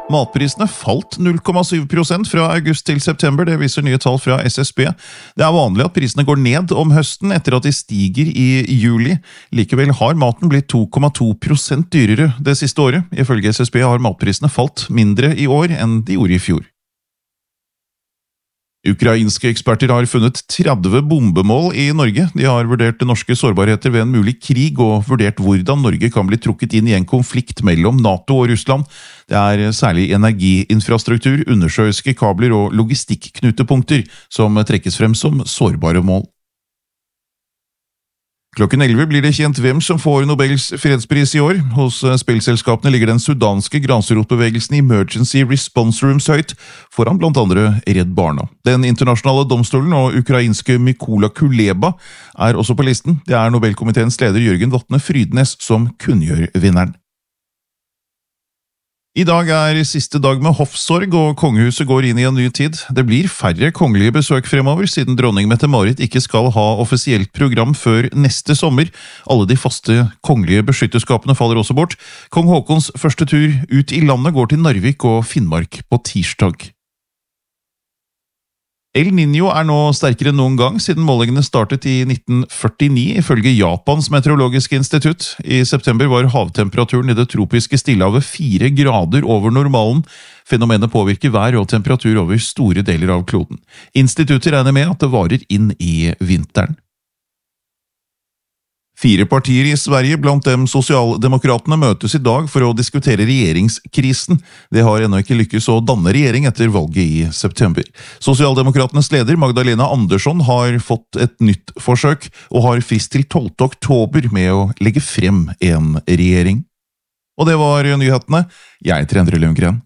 Matprisene falt 0,7% fra august til september, det viser nye tall fra SSB. Det er vanlig at prisene går ned om høsten etter at de stiger i juli. Likevel har maten blitt 2,2% dyrere det siste året. Ifølge SSB har matprisene falt mindre i år enn de gjorde i fjor. Ukrainske eksperter har funnet 30 bombemål i Norge. De har vurdert norske sårbarheter ved en mulig krig og vurdert hvordan Norge kan bli trukket inn i en konflikt mellom NATO og Russland. Det er særlig energiinfrastruktur, undersjøiske kabler og logistikknutepunkter som trekkes frem som sårbare mål. Klokken 11 blir det kjent hvem som får Nobels fredspris i år. Hos spillselskapene ligger den sudanske grasrotbevegelsen Emergency Response Rooms høyt, foran blant andre Redd Barna. Den internasjonale domstolen og ukrainske Mykola Kuleba er også på listen. Det er Nobelkomiteens leder Jørgen Vatne Frydnes som kunngjør vinneren. I dag er siste dag med hoffsorg, og kongehuset går inn i en ny tid. Det blir færre kongelige besøk fremover, siden dronning Mette-Marit ikke skal ha offisielt program før neste sommer. Alle de faste kongelige beskytteskapene faller også bort. Kong Haakons første tur ut i landet går til Narvik og Finnmark på tirsdag. El Niño er nå sterkere enn noen gang siden målingene startet i 1949, ifølge Japans meteorologiske institutt. I september var havtemperaturen i det tropiske Stillehavet 4 grader over normalen. Fenomenet påvirker vær og temperatur over store deler av kloden. Instituttet regner med at det varer inn i vinteren. 4 partier i Sverige, blant dem Sosialdemokratene, møtes i dag for å diskutere regjeringskrisen. Det har ennå ikke lykkes å danne regjering etter valget i september. Sosialdemokratenes leder Magdalena Andersson har fått et nytt forsøk, og har frist til 12. oktober med å legge frem en regjering. Og det var nyhetene. Jeg heter Endre Lundgren.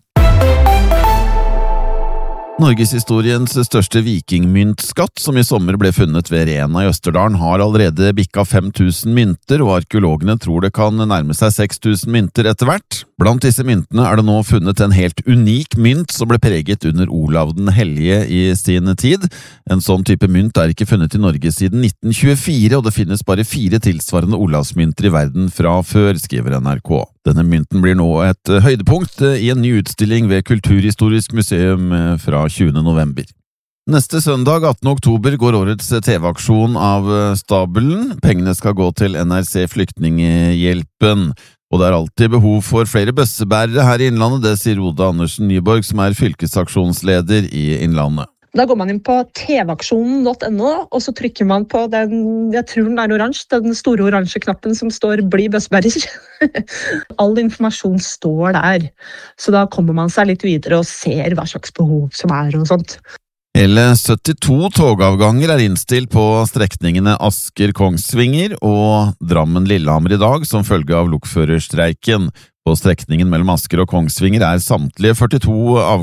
Norgeshistoriens største vikingmyntskatt, som i sommer ble funnet ved Rena i Østerdalen, har allerede bikket 5000 mynter, og arkeologene tror det kan nærme seg 6000 mynter etter hvert. Blant disse myntene er det nå funnet en helt unik mynt som ble preget under Olav den Hellige i sin tid. En sånn type mynt er ikke funnet i Norge siden 1924, og det finnes bare 4 tilsvarende Olavsmynter i verden fra før, skriver NRK. Denne mynten blir nå et høydepunkt i en ny utstilling ved Kulturhistorisk museum fra 20. november. Neste søndag, 18. oktober, går årets TV-aksjon av stabelen. Pengene skal gå til NRC Flyktninghjelpen. Og det er alltid behov for flere bøssebærere her i Innlandet, det sier Oda Andersen Nyborg, som er fylkesaksjonsleder i Innlandet. Da går man inn på tvaksjonen.no, og så trykker man på den, jeg tror den er oransje, den store oransje knappen som står «Bli bøssebærer». All informasjon står der, så da kommer man seg litt videre og ser hva slags behov som er og sånt. Hele 72 togavganger er innstilt på strekningene Asker-Kongsvinger og Drammen-Lillehammer i dag som følge av lokførerstreiken. På strekningen mellom Asker og Kongsvinger er samtlige 42 avganger